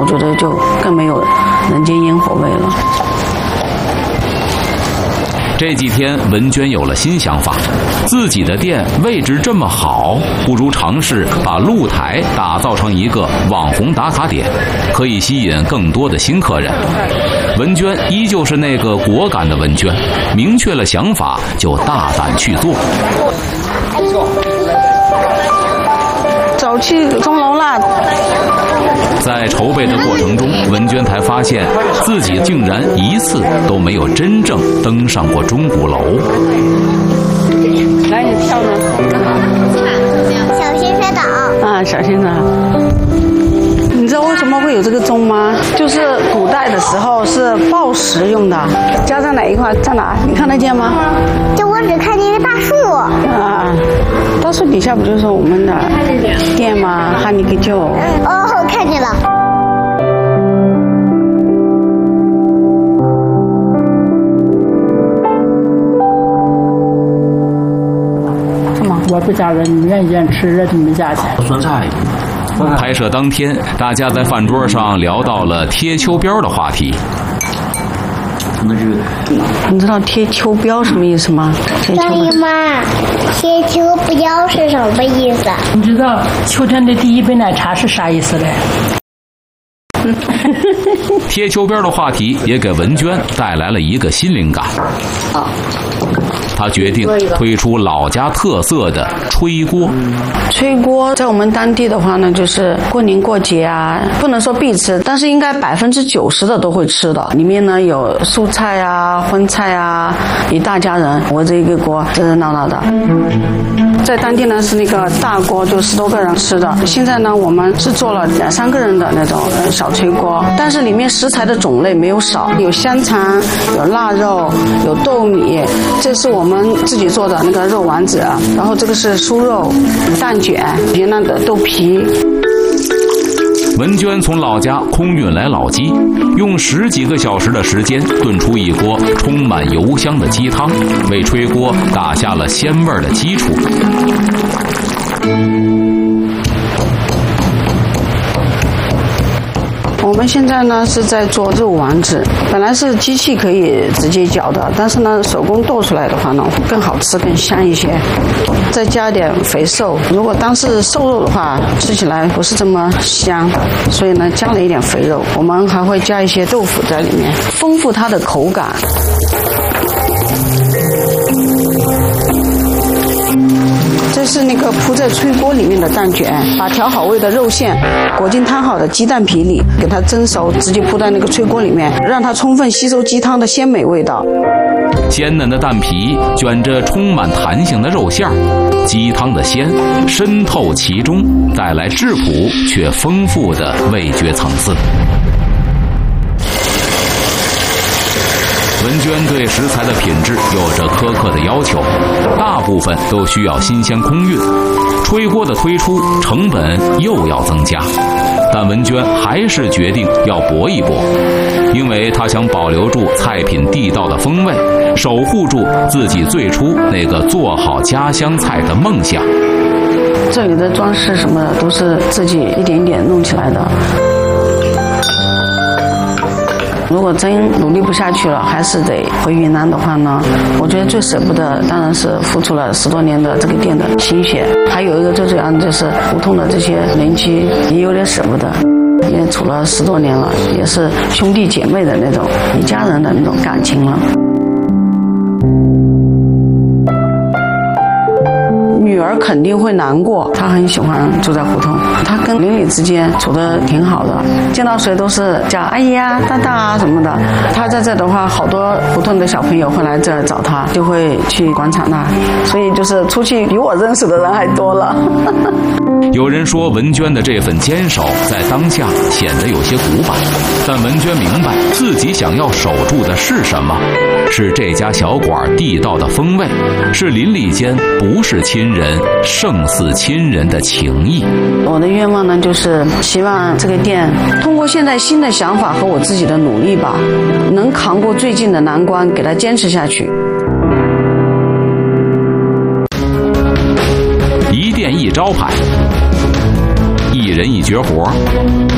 觉得就更没有人间烟火味了。 这几天文娟有了新想法，自己的店位置这么好，不如尝试把露台打造成一个网红打卡点，可以吸引更多的新客人。文娟依旧是那个果敢的文娟，明确了想法就大胆去做。 走去钟楼了。 在筹备的过程中，文娟才发现自己竟然一次都没有真正登上过钟鼓楼。 来，你跳着。 小心摔倒。 啊，小心着。你知道为什么会有这个钟吗？就是古代的时候是报时用的。家在哪一块？在哪？你看得见吗？ 就我只看见一个大树。 啊，大树底下不就是我们的店吗？哈尼克旧。 哦，看见了。 我不加热，你愿意吃热的没加钱。 酸菜。 拍摄当天，大家在饭桌上聊到了贴秋膘的话题。 你知道贴秋膘什么意思吗？ 大姨妈，贴秋膘是什么意思？ 你知道秋天的第一杯奶茶是啥意思嘞？ 贴秋膘的话题也给文娟带来了一个新灵感。他决定推出老家特色的炊锅。 炊锅在我们当地的话呢，就是过年过节啊，不能说必吃，但是应该90%的都会吃的。里面呢有素菜啊、荤菜啊，一大家人围着一个锅，热热闹闹的。在当地呢是那个大锅，就10多个人吃的。现在呢我们是做了2、3个人的那种小炊锅，但是里面食材的种类没有少，有香肠、有腊肉、有豆米，这是我们自己做的那个肉丸子，然后这个是酥肉、蛋卷、云南的豆皮。 文娟从老家空运来老鸡，用10几个小时的时间炖出一锅充满油香的鸡汤，为炊锅打下了鲜味的基础。 我们现在呢是在做肉丸子，本来是机器可以直接搅的，但是呢手工剁出来的话呢更好吃更香一些，再加点肥瘦。如果单是瘦肉的话吃起来不是这么香，所以呢加了一点肥肉。我们还会加一些豆腐在里面，丰富它的口感。这是那个铺在炊锅里面的蛋卷，把调好味的肉馅裹进摊好的鸡蛋皮里，给它蒸熟，直接铺在那个炊锅里面，让它充分吸收鸡汤的鲜美味道。 鲜嫩的蛋皮卷着充满弹性的肉馅儿，鸡汤的鲜渗透其中，带来质朴却丰富的味觉层次。文娟对食材的品质有着苛刻的要求，大部分都需要新鲜空运，炊锅的推出成本又要增加，但文娟还是决定要搏一搏，因为她想保留住菜品地道的风味，守护住自己最初那个做好家乡菜的梦想。 这里的装饰什么的都是自己一点一点弄起来的。如果真努力不下去了，还是得回云南的话呢，我觉得最舍不得当然是付出了10多年的这个店的心血，还有一个最主要的就是胡同的这些邻居也有点舍不得，因为处了10多年了，也是兄弟姐妹的那种一家人的那种感情了。女儿肯定会难过，她很喜欢住在胡同，她跟邻里之间处得挺好的，见到谁都是叫阿姨啊、大大啊什么的。她在这的话，好多胡同的小朋友会来这儿找她，就会去广场那，所以就是出去比我认识的人还多了。 有人说文娟的这份坚守在当下显得有些古板，但文娟明白自己想要守住的是什么，是这家小馆地道的风味，是邻里间不是亲人胜似亲人的情谊。 我的愿望呢，就是希望这个店通过现在新的想法和我自己的努力吧，能扛过最近的难关，给它坚持下去。 一店一招牌，一人一绝活，